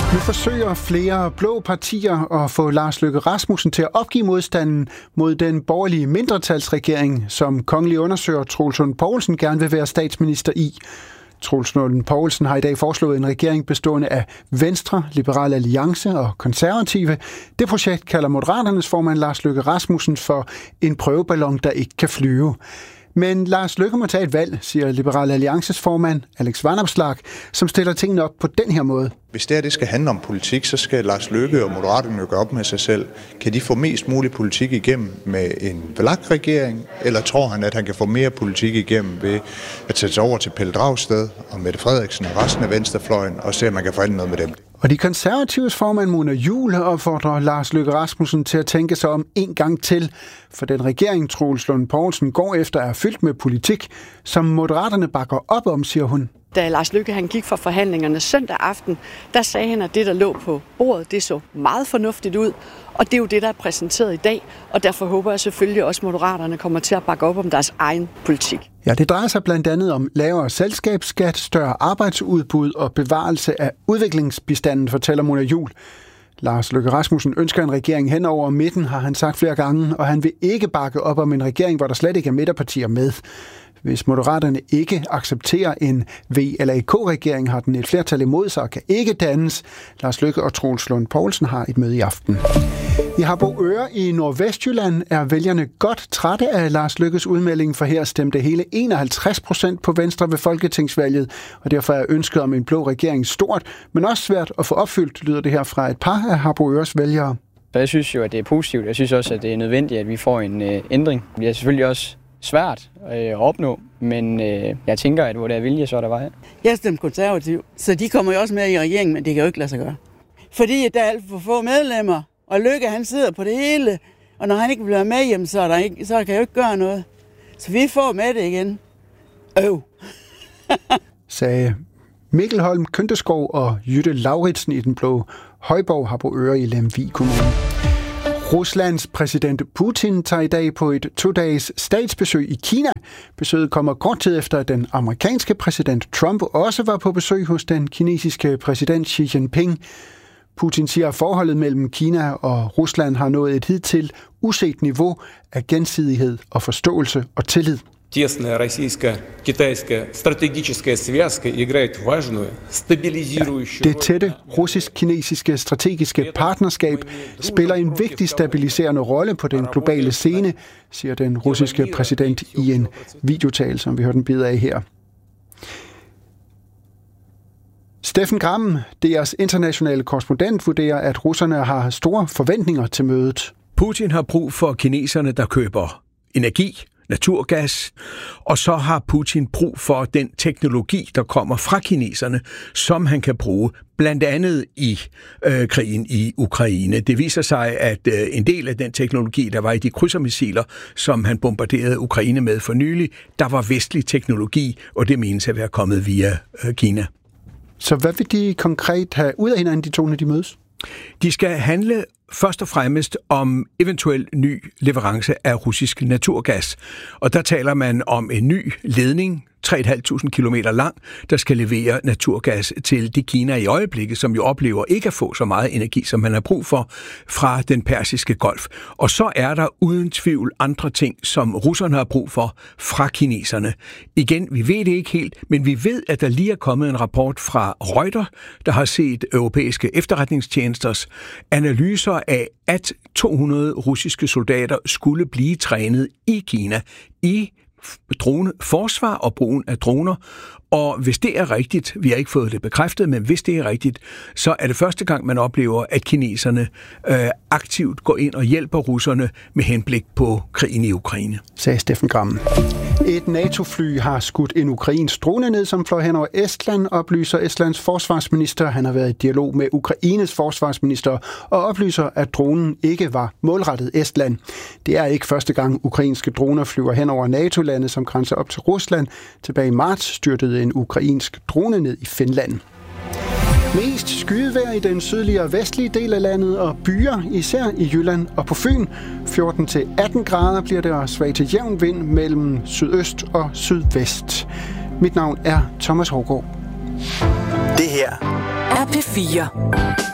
Nu forsøger flere blå partier at få Lars Løkke Rasmussen til at opgive modstanden mod den borgerlige mindretalsregering, som kongelig undersøger Troels Lund Poulsen gerne vil være statsminister i. Troels Lund Poulsen har i dag foreslået en regering bestående af Venstre, Liberal Alliance og Konservative. Det projekt kalder Moderaternes formand Lars Løkke Rasmussen for en prøveballon, der ikke kan flyve. Men Lars Løkke må tage et valg, siger Liberal Alliances formand Alex Vanopslagh, som stiller tingene op på den her måde. Hvis det skal handle om politik, så skal Lars Løkke og Moderaterne gøre op med sig selv. Kan de få mest mulig politik igennem med en VLAK-regering, eller tror han, at han kan få mere politik igennem ved at sætte sig over til Pelle Dragsted og Mette Frederiksen og resten af venstrefløjen, og se, om man kan forhandle noget med dem? Og de konservatives formand Mona Juul opfordrer Lars Løkke Rasmussen til at tænke sig om en gang til, for den regering Troels Lund Poulsen går efter er fyldt med politik, som Moderaterne bakker op om, siger hun. Da Lars Løkke han gik fra forhandlingerne søndag aften, der sagde han, at det, der lå på bordet, det så meget fornuftigt ud. Og det er jo det, der er præsenteret i dag, og derfor håber jeg selvfølgelig også, at Moderaterne kommer til at bakke op om deres egen politik. Ja, det drejer sig blandt andet om lavere selskabsskat, større arbejdsudbud og bevarelse af udviklingsbistanden, fortæller Mona Juul. Lars Løkke Rasmussen ønsker en regering hen over midten, har han sagt flere gange, og han vil ikke bakke op om en regering, hvor der slet ikke er midterpartier med. Hvis Moderaterne ikke accepterer en VLAK-regering, har den et flertal imod sig og kan ikke dannes. Lars Løkke og Troels Lund Poulsen har et møde i aften. I Harboøre i Nordvestjylland er vælgerne godt trætte af Lars Løkkes udmelding, for her stemte hele 51% på Venstre ved folketingsvalget, og derfor er ønsket om en blå regering stort, men også svært at få opfyldt, lyder det her fra et par af Harboøres vælgere. Jeg synes jo, at det er positivt. Jeg synes også, at det er nødvendigt, at vi får en ændring. Det er selvfølgelig også svært at opnå, men jeg tænker, at hvor der er vilje, så er der vej. Jeg stemmer konservativ, så de kommer jo også med i regeringen, men det kan jo ikke lade sig gøre. Fordi der er alt for få medlemmer, og Løkke han sidder på det hele, og når han ikke bliver med hjem, så kan jeg jo ikke gøre noget. Så vi får med det igen. Sagde Mikkel Holm Kynteskov og Jytte Lauritsen i den blå Højborg Harboøre i Lemvig Kommune. Ruslands præsident Putin tager i dag på et 2-dages statsbesøg i Kina. Besøget kommer kort tid efter, at den amerikanske præsident Trump også var på besøg hos den kinesiske præsident Xi Jinping. Putin siger, at forholdet mellem Kina og Rusland har nået et hidtil uset niveau af gensidighed og forståelse og tillid. Тесная российско-китайская стратегическая связка играет важную стабилизирующую. Det tætte russisk-kinesiske strategiske partnerskab spiller en vigtig stabiliserende rolle på den globale scene, siger den russiske præsident i en videotale, som vi hørte en bid af her. Steffen Gram, DR's internationale korrespondent, vurderer, at russerne har store forventninger til mødet. Putin har brug for kineserne, der køber energi, naturgas, og så har Putin brug for den teknologi, der kommer fra kineserne, som han kan bruge blandt andet i krigen i Ukraine. Det viser sig, at en del af den teknologi, der var i de krydsermissiler, som han bombarderede Ukraine med for nylig, der var vestlig teknologi, og det menes at være kommet via Kina. Så hvad vil de konkret have ud af hinanden, de to, når de mødes? De skal handle først og fremmest om eventuel ny leverance af russisk naturgas. Og der taler man om en ny ledning, 3.500 kilometer lang, der skal levere naturgas til de Kina i øjeblikket, som jo oplever ikke at få så meget energi, som man har brug for fra den persiske golf. Og så er der uden tvivl andre ting, som russerne har brug for fra kineserne. Igen, vi ved det ikke helt, men vi ved, at der lige er kommet en rapport fra Reuters, der har set europæiske efterretningstjenesters analyser af, at 200 russiske soldater skulle blive trænet i Kina i droneforsvar og brugen af droner. Og hvis det er rigtigt, vi har ikke fået det bekræftet, men hvis det er rigtigt, så er det første gang, man oplever, at kineserne aktivt går ind og hjælper russerne med henblik på krigen i Ukraine. Sagde Steffen Gram. Et NATO-fly har skudt en ukrainsk drone ned, som fløj hen over Estland, oplyser Estlands forsvarsminister. Han har været i dialog med Ukraines forsvarsminister og oplyser, at dronen ikke var målrettet Estland. Det er ikke første gang, ukrainske droner flyver hen over NATO-landet, som grænser op til Rusland. Tilbage i marts styrtede en ukrainsk drone ned i Finland. Mest skydevejr i den sydlige og vestlige del af landet og byer, især i Jylland og på Fyn. 14-18 grader bliver der svag til jævn vind mellem sydøst og sydvest. Mit navn er Thomas Hårgaard. Det her er P4.